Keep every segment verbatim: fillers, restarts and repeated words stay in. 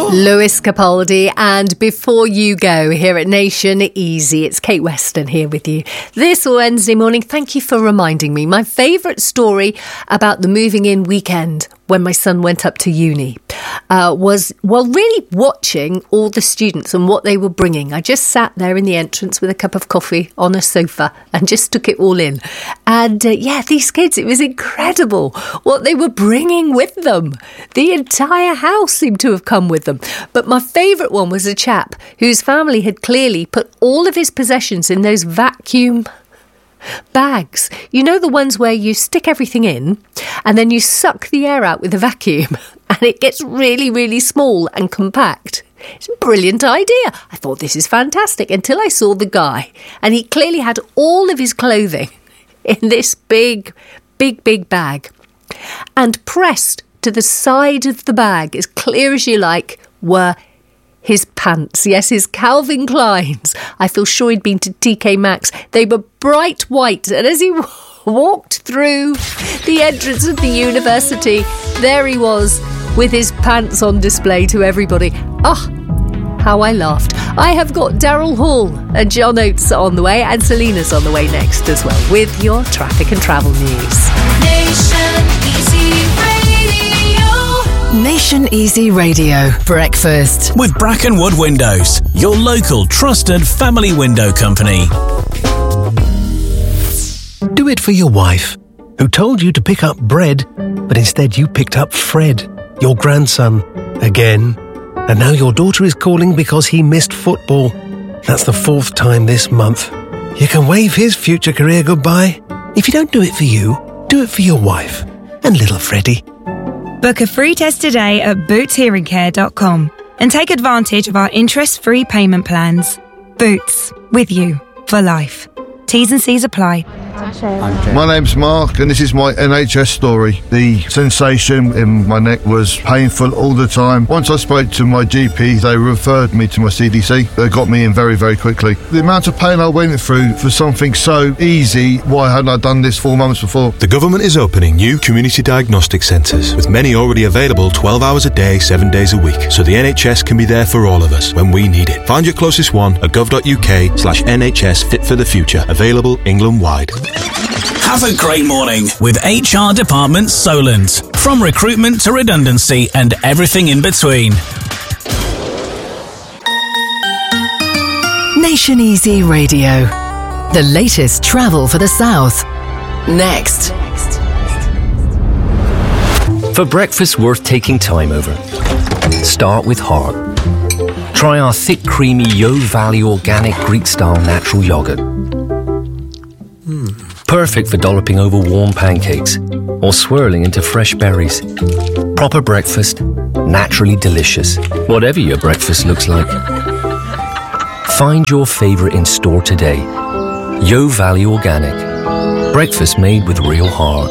Lewis Capaldi, and Before You Go here at Nation Easy. It's Kate Weston here with you this Wednesday morning. Thank you for reminding me. My favourite story about the moving in weekend when my son went up to uni uh, was, well, really watching all the students and what they were bringing. I just sat there in the entrance with a cup of coffee on a sofa and just took it all in. And uh, yeah, these kids, it was incredible what they were bringing with them. The entire house seemed to have come with them. But my favourite one was a chap whose family had clearly put all of his possessions in those vacuum bags. You know, the ones where you stick everything in and then you suck the air out with a vacuum and it gets really, really small and compact. It's a brilliant idea. I thought, this is fantastic, until I saw the guy, and he clearly had all of his clothing in this big, big, big bag, and pressed to the side of the bag, as clear as you like, were his pants. Yes, his Calvin Kleins. I feel sure he'd been to T K Maxx. They were bright white, and as he w- walked through the entrance of the university, there he was with his pants on display to everybody. Ah, how I laughed. I have got Daryl Hall and John Oates on the way, and Selena's on the way next as well, with your traffic and travel news. Nation Easy Radio. Nation Easy Radio Breakfast with Brackenwood Windows, your local trusted family window company. Do it for your wife, who told you to pick up bread, but instead you picked up Fred, your grandson, again. And now your daughter is calling because he missed football. That's the fourth time this month. You can wave his future career goodbye. If you don't do it for you, do it for your wife and little Freddie. Book a free test today at boots hearing care dot com and take advantage of our interest-free payment plans. Boots, with you for life. T's and C's apply. My name's Mark, and this is my N H S story. The sensation in my neck was painful all the time. Once I spoke to my G P, they referred me to my C D C. They got me in very, very quickly. The amount of pain I went through for something so easy, why hadn't I done this four months before? The government is opening new community diagnostic centres, with many already available twelve hours a day, seven days a week, so the N H S can be there for all of us when we need it. Find your closest one at gov.uk slash NHS Fit for the Future, available England-wide. Have a great morning with H R Department Solent. From recruitment to redundancy and everything in between. Nation Easy Radio. The latest travel for the South. Next. For breakfast worth taking time over, start with heart. Try our thick, creamy Yo Valley organic Greek-style natural yogurt. Perfect for dolloping over warm pancakes or swirling into fresh berries. Proper breakfast, naturally delicious, whatever your breakfast looks like. Find your favourite in store today. Yo Valley Organic. Breakfast made with real heart.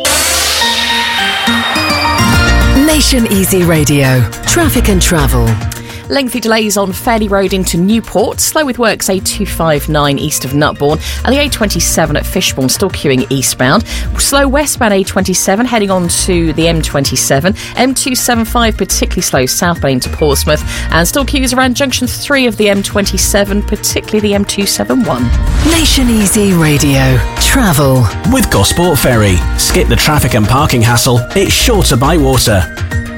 Nation Easy Radio. Traffic and travel. Lengthy delays on Fairley Road into Newport. Slow with works A two fifty-nine east of Nutbourne. And the A twenty-seven at Fishbourne still queuing eastbound. Slow westbound A twenty-seven heading on to the M twenty-seven. M two seventy-five particularly slow southbound into Portsmouth. And still queues around junction three of the M twenty-seven, particularly the M two seventy-one. Nation Easy Radio. Travel. With Gosport Ferry. Skip the traffic and parking hassle. It's shorter by water.